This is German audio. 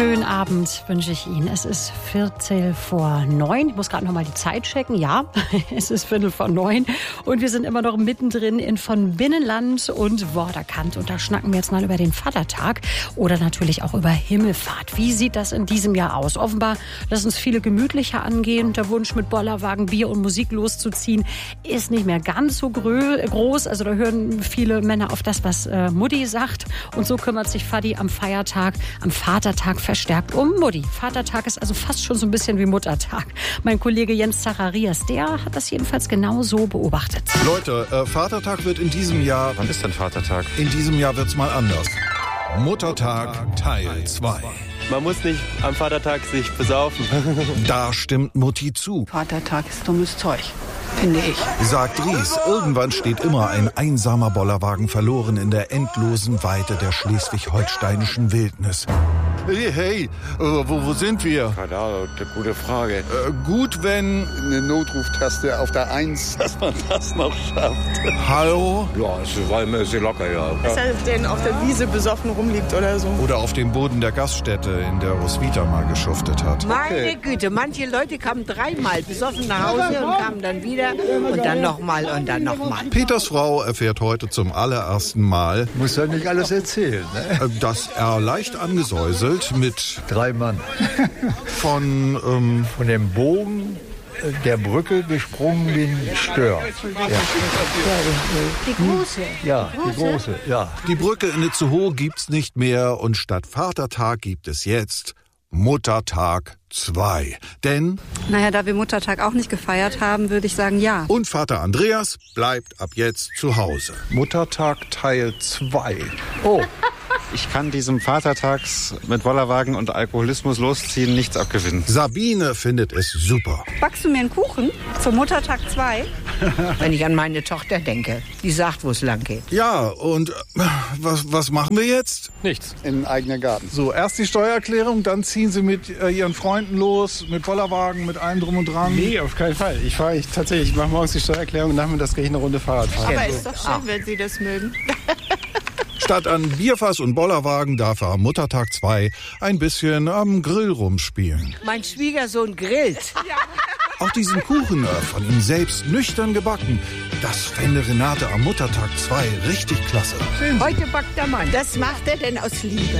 schönen Abend wünsche ich Ihnen. Es ist 8:45. Ich muss gerade noch mal die Zeit checken. Ja, es ist 8:45 und wir sind immer noch mittendrin in von Binnenland und Worderkant. Und da schnacken wir jetzt mal über den Vatertag oder natürlich auch über Himmelfahrt. Wie sieht das in diesem Jahr aus? Offenbar lassen es viele gemütlicher angehen. Der Wunsch, mit Bollerwagen, Bier und Musik loszuziehen, ist nicht mehr ganz so groß. Also da hören viele Männer auf das, was Mutti sagt. Und so kümmert sich Vati am Feiertag, am Vatertag verstärkt um Mutti. Vatertag ist also fast schon so ein bisschen wie Muttertag. Mein Kollege Jens Zacharias, der hat das jedenfalls genau so beobachtet. Leute, Vatertag wird in diesem Jahr... Wann ist denn Vatertag? In diesem Jahr wird's mal anders. Muttertag Teil 2. Man muss nicht am Vatertag sich besaufen. Da stimmt Mutti zu. Vatertag ist dummes Zeug, finde ich. Sagt Ries, irgendwann steht immer ein einsamer Bollerwagen verloren in der endlosen Weite der schleswig-holsteinischen Wildnis. Hey, wo sind wir? Keine Ahnung, eine gute Frage. Gut, wenn... Eine Notruftaste auf der 1, dass man das noch schafft. Hallo? Ja, es war immer sehr locker, ja. Dass er denn auf der Wiese besoffen rumliegt oder so. Oder auf dem Boden der Gaststätte, in der Roswitha mal geschuftet hat. Meine Güte, manche Leute kamen dreimal besoffen nach Hause und kamen dann wieder und dann nochmal und dann nochmal. Peters Frau erfährt heute zum allerersten Mal, Muss ja nicht alles erzählen, ne? dass er leicht angesäuselt mit 3 Mann. von Von dem Bogen der Brücke gesprungen wie ein Stör. Die große. Ja, die große, ja. Die Brücke in Itzehoe gibt's nicht mehr und statt Vatertag gibt es jetzt Muttertag 2. Denn... Naja, da wir Muttertag auch nicht gefeiert haben, würde ich sagen, ja. Und Vater Andreas bleibt ab jetzt zu Hause. Muttertag Teil 2. Oh, Ich kann diesem Vatertags mit Bollerwagen und Alkoholismus losziehen nichts abgewinnen. Sabine findet es super. Backst du mir einen Kuchen zum Muttertag 2? Wenn ich an meine Tochter denke, die sagt, wo es lang geht. Ja, und was machen wir jetzt? Nichts. Im eigenen Garten. So, erst die Steuererklärung, dann ziehen Sie mit Ihren Freunden los, mit Bollerwagen, mit allem drum und dran. Nee, auf keinen Fall. Ich mache morgens die Steuererklärung und nachmittags gehe ich eine Runde Fahrrad fahren. Aber ist doch schön, wenn Sie das mögen. Statt an Bierfass und Bollerwagen darf er am Muttertag 2 ein bisschen am Grill rumspielen. Mein Schwiegersohn grillt. Auch diesen Kuchen, von ihm selbst nüchtern gebacken, das fände Renate am Muttertag 2 richtig klasse. Heute backt der Mann. Das macht er denn aus Liebe.